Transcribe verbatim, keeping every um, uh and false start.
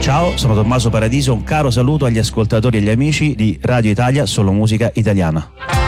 Ciao, sono Tommaso Paradiso, un caro saluto agli ascoltatori e agli amici di Radio Italia, solo musica italiana.